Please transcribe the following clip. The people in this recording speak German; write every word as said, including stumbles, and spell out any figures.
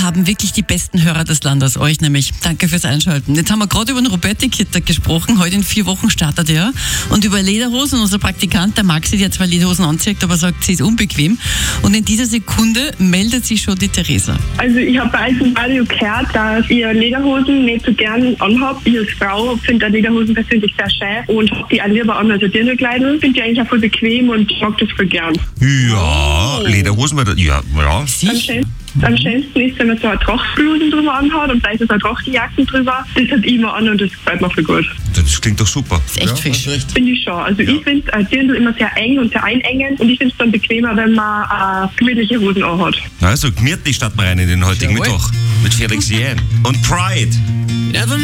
haben wirklich die besten Hörer des Landes, euch nämlich. Danke fürs Einschalten. Jetzt haben wir gerade über den Robotik-Kit gesprochen. Heute in vier Wochen startet er. Und über Lederhosen. Unser Praktikant, der Maxi, der zwei Lederhosen anzieht, aber sagt, sie ist unbequem. Und in dieser Sekunde meldet sich schon die Theresa. Also ich habe bei euch im Radio gehört, dass ihr Lederhosen nicht so gern anhabt. Ich als Frau finde Lederhosen persönlich sehr schön und habe die auch lieber an als Dirndlkleidung. Finde die eigentlich auch voll bequem und mag das voll gern. Ja, Lederhosen, ja, ja. Am schönsten, am schönsten ist, wenn man so eine Trachtblusen drüber anhat und vielleicht so eine Trachtjacken drüber. Das hat ich immer an und das gefällt mir voll gut. Das klingt doch super. Das ist echt Ja, fisch. Finde ich schon. Also Ja. ich finde äh, Dirndl immer sehr eng und sehr einengend und ich finde es dann bequemer, wenn man äh, gemütliche Hosen anhat. Also, gemütlich starten wir rein in den heutigen Jawohl. Mittwoch mit Felix Jähn und Pride. Ja,